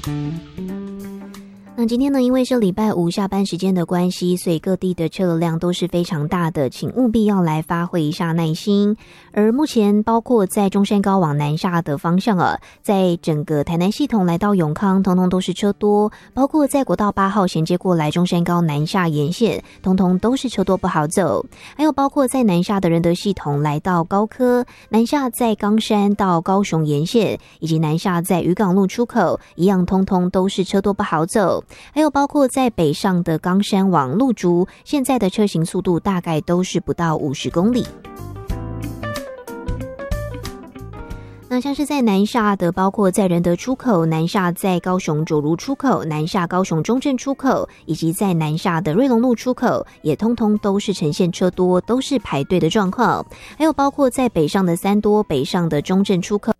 那今天呢，因为是礼拜五下班时间的关系，所以各地的车流量都是非常大的，请务必要来发挥一下耐心。而目前包括在中山高往南下的方向在整个台南系统来到永康，通通都是车多，包括在国道8号衔接过来中山高南下沿线，通通都是车多不好走。还有包括在南下的仁德系统来到高科，南下在冈山到高雄沿线，以及南下在渔港路出口，一样通通都是车多不好走。还有包括在北上的冈山往鹿竹，现在的车行速度大概都是不到50公里。那像是在南下的，包括在仁德出口，南下在高雄九如出口，南下高雄中正出口，以及在南下的瑞隆路出口，也通通都是呈现车多，都是排队的状况。还有包括在北上的三多，北上的中正出口，